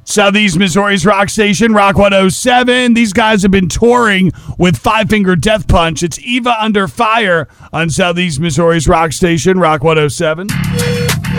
Southeast Missouri's Rock Station, Rock 107. These guys have been touring with Five Finger Death Punch. It's Eva Under Fire on Southeast Missouri's Rock Station, Rock 107.